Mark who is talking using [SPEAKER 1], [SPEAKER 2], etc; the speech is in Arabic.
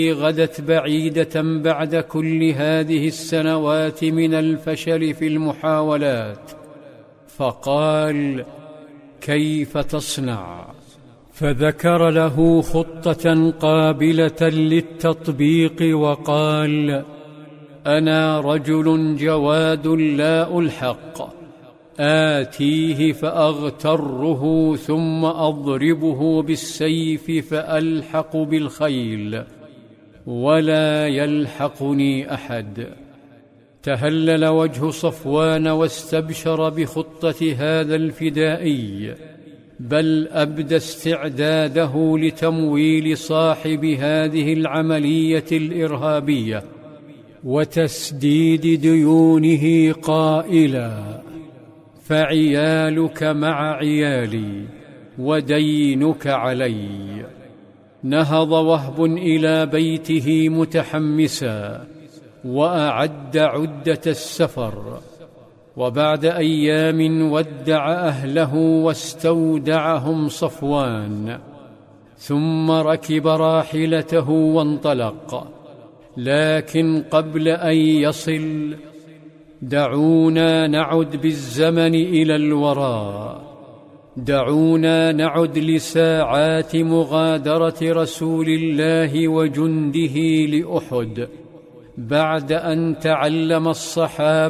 [SPEAKER 1] غدت بعيدة بعد كل هذه السنوات من الفشل في المحاولات، فقال: كيف تصنع؟ فذكر له خطة قابلة للتطبيق وقال: أنا رجل جواد لا ألحق، آتيه فأغتره ثم أضربه بالسيف فألحق بالخيل ولا يلحقني أحد. تهلل وجه صفوان واستبشر بخطة هذا الفدائي، بل أبدى استعداده لتمويل صاحب هذه العملية الإرهابية وتسديد ديونه، قائلا: فعيالك مع عيالي ودينك علي. نهض وهب إلى بيته متحمسا وأعد عدة السفر، وبعد أيام ودع أهله واستودعهم صفوان، ثم ركب راحلته وانطلق. لكن قبل أن يصل دعونا نعد بالزمن إلى الوراء، دعونا نعد لساعات مغادرة رسول الله وجنده لأحد، بعد أن تعلم الصحابة